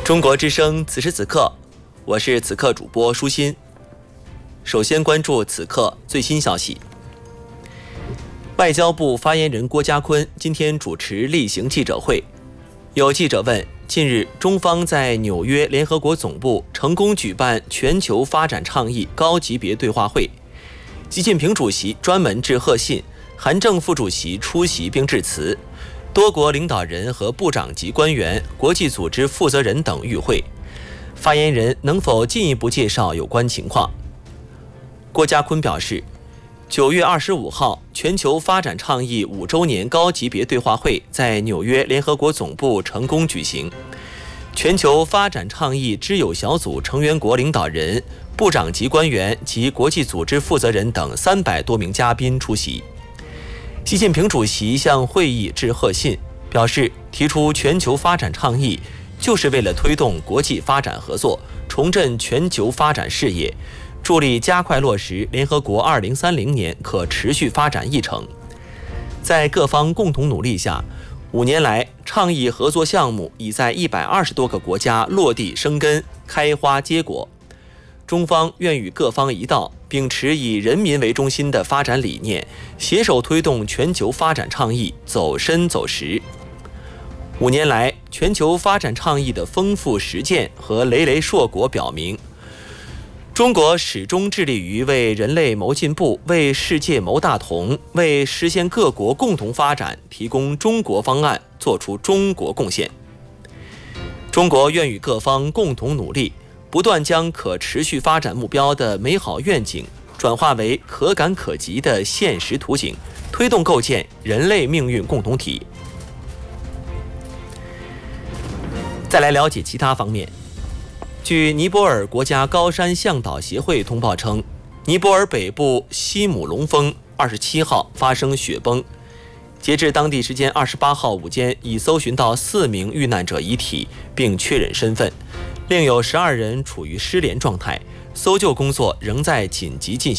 中国之声此时此刻，我是此刻主播舒心。首先关注此刻最新消息。外交部发言人郭家坤今天主持例行记者会，有记者问，近日中方在纽约联合国总部成功举办全球发展倡议高级别对话会，习近平主席专门致贺信，韩正副主席出席并致辞，多国领导人和部长级官员、国际组织负责人等与会。发言人能否进一步介绍有关情况？郭家坤表示，9月25号，全球发展倡议5周年高级别对话会在纽约联合国总部成功举行。全球发展倡议知友小组成员国领导人、部长级官员及国际组织负责人等300多名嘉宾出席。习近平主席向会议致贺信，表示提出全球发展倡议就是为了推动国际发展合作，重振全球发展事业，助力加快落实联合国2030年可持续发展议程。在各方共同努力下，5年来倡议合作项目已在120多个国家落地生根、开花结果。中方愿与各方一道，秉持以人民为中心的发展理念，携手推动全球发展倡议走深走实。5年来，全球发展倡议的丰富实践和累累硕果表明，中国始终致力于为人类谋进步、为世界谋大同、为实现各国共同发展提供中国方案，做出中国贡献。中国愿与各方共同努力，不断将可持续发展目标的美好愿景转化为可感可及的现实图景，推动构建人类命运共同体。再来了解其他方面。据尼泊尔国家高山向导协会通报称，尼泊尔北部西姆龙峰27号发生雪崩，截至当地时间28号午间，已搜寻到4名遇难者遗体并确认身份，另有12人处于失联状态，搜救工作仍在紧急进行。